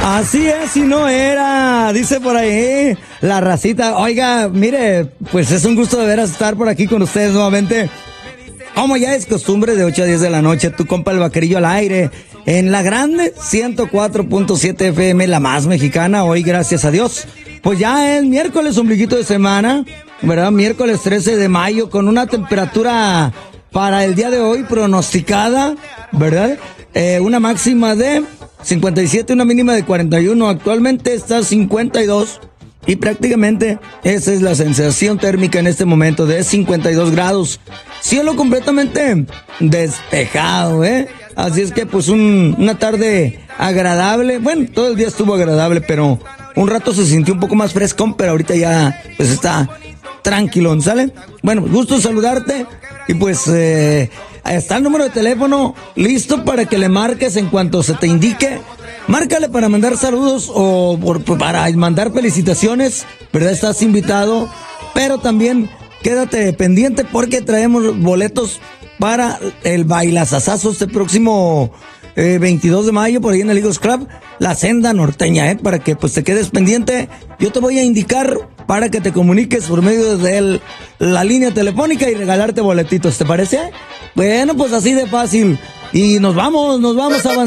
Así es, y no era, dice por ahí la racita. Oiga, mire, pues es un gusto de veras estar por aquí con ustedes nuevamente. Como ya es costumbre, de 8 a 10 de la noche, tu compa el Vaquerillo al aire, en la grande 104.7 FM, la más mexicana. Hoy, gracias a Dios, pues ya es miércoles, ombliguito de semana, ¿verdad? Miércoles 13 de mayo, con una temperatura para el día de hoy pronosticada, ¿verdad? Una máxima de 57, una mínima de 41. Actualmente está 52 y prácticamente esa es la sensación térmica en este momento, de 52 grados. Cielo completamente despejado, Así es que pues una tarde agradable. Bueno, todo el día estuvo agradable, pero un rato se sintió un poco más frescón, pero ahorita ya pues está tranquilón, ¿sale? Bueno, gusto saludarte y pues está el número de teléfono listo para que le marques en cuanto se te indique. Márcale para mandar saludos o para mandar felicitaciones, ¿verdad? Estás invitado, pero también quédate pendiente porque traemos boletos para el bailazazazo este próximo 22 de mayo por ahí en el Eagles Club, la Senda Norteña, para que pues te quedes pendiente. Yo te voy a indicar para que te comuniques por medio de la línea telefónica y regalarte boletitos, ¿te parece? Bueno, pues así de fácil. Y nos vamos a avanzar.